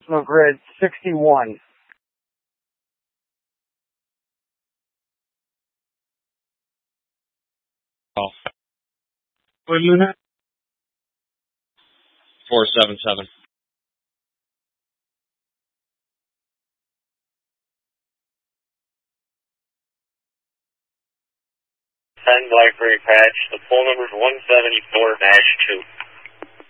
National Grid 61. Oh, What unit? 477. Blackberry Patch. The poll number is 174-2.